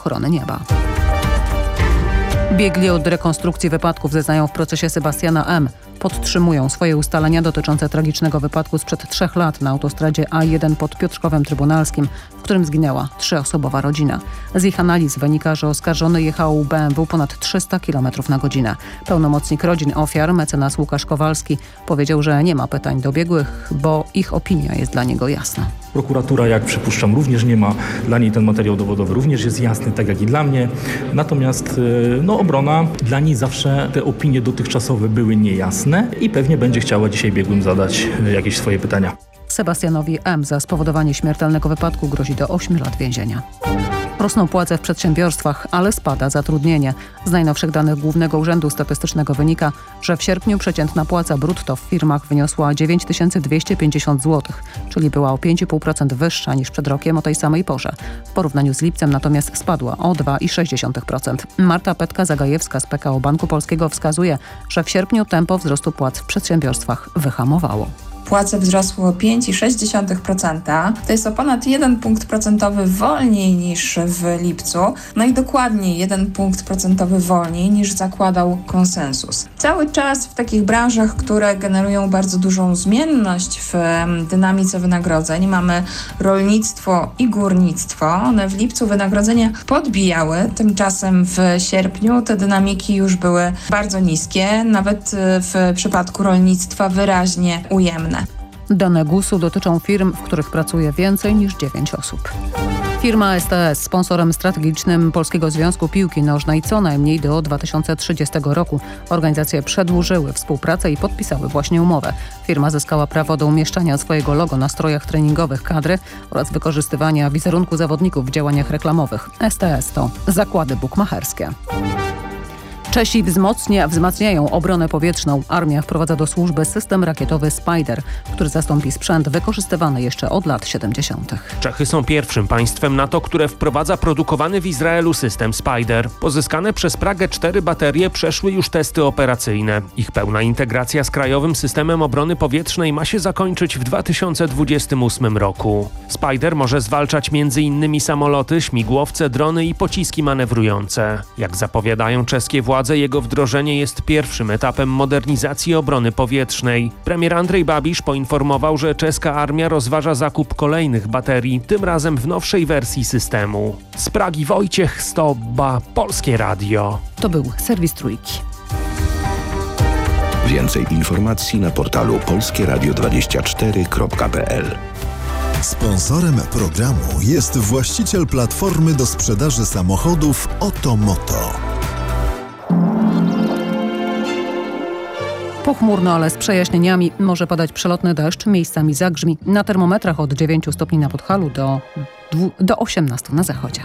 ochrony nieba. Biegli od rekonstrukcji wypadków zeznają w procesie Sebastiana M. Podtrzymują swoje ustalenia dotyczące tragicznego wypadku sprzed 3 lat na autostradzie A1 pod Piotrkowem Trybunalskim, w którym zginęła 3-osobowa rodzina. Z ich analiz wynika, że oskarżony jechał BMW ponad 300 km na godzinę. Pełnomocnik rodzin ofiar, mecenas Łukasz Kowalski, powiedział, że nie ma pytań do biegłych, bo ich opinia jest dla niego jasna. Prokuratura, jak przypuszczam, również nie ma. Dla niej ten materiał dowodowy również jest jasny, tak jak i dla mnie. Natomiast obrona, dla niej zawsze te opinie dotychczasowe były niejasne i pewnie będzie chciała dzisiaj biegłym zadać jakieś swoje pytania. Sebastianowi M. za spowodowanie śmiertelnego wypadku grozi do 8 lat więzienia. Rosną płace w przedsiębiorstwach, ale spada zatrudnienie. Z najnowszych danych Głównego Urzędu Statystycznego wynika, że w sierpniu przeciętna płaca brutto w firmach wyniosła 9250 zł, czyli była o 5,5% wyższa niż przed rokiem o tej samej porze. W porównaniu z lipcem natomiast spadła o 2,6%. Marta Petka-Zagajewska z PKO Banku Polskiego wskazuje, że w sierpniu tempo wzrostu płac w przedsiębiorstwach wyhamowało. Płace wzrosły o 5,6%. To jest o ponad 1 punkt procentowy wolniej niż w lipcu. No i dokładnie 1 punkt procentowy wolniej niż zakładał konsensus. Cały czas w takich branżach, które generują bardzo dużą zmienność w dynamice wynagrodzeń, mamy rolnictwo i górnictwo. One w lipcu wynagrodzenia podbijały. Tymczasem w sierpniu te dynamiki już były bardzo niskie. Nawet w przypadku rolnictwa wyraźnie ujemne. Dane GUS-u dotyczą firm, w których pracuje więcej niż 9 osób. Firma STS, sponsorem strategicznym Polskiego Związku Piłki Nożnej co najmniej do 2030 roku. Organizacje przedłużyły współpracę i podpisały właśnie umowę. Firma zyskała prawo do umieszczania swojego logo na strojach treningowych kadry oraz wykorzystywania wizerunku zawodników w działaniach reklamowych. STS to zakłady bukmacherskie. Czesi wzmacniają obronę powietrzną. Armia wprowadza do służby system rakietowy Spider, który zastąpi sprzęt wykorzystywany jeszcze od lat 70. Czechy są pierwszym państwem NATO, które wprowadza produkowany w Izraelu system Spider. Pozyskane przez Pragę 4 baterie przeszły już testy operacyjne. Ich pełna integracja z krajowym systemem obrony powietrznej ma się zakończyć w 2028 roku. Spider może zwalczać m.in. samoloty, śmigłowce, drony i pociski manewrujące. Jak zapowiadają czeskie władze, jego wdrożenie jest pierwszym etapem modernizacji obrony powietrznej. Premier Andrzej Babiš poinformował, że czeska armia rozważa zakup kolejnych baterii, tym razem w nowszej wersji systemu. Z Pragi Wojciech Stobba, Polskie Radio. To był serwis Trójki. Więcej informacji na portalu polskieradio24.pl. Sponsorem programu jest właściciel platformy do sprzedaży samochodów Otomoto. Pochmurno, ale z przejaśnieniami. Może padać przelotny deszcz, miejscami zagrzmi. Na termometrach od 9 stopni na Podhalu do 18 na zachodzie.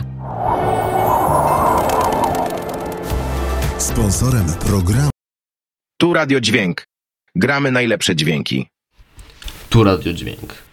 Sponsorem programu Tu Radio Dźwięk. Gramy najlepsze dźwięki. Tu Radio Dźwięk.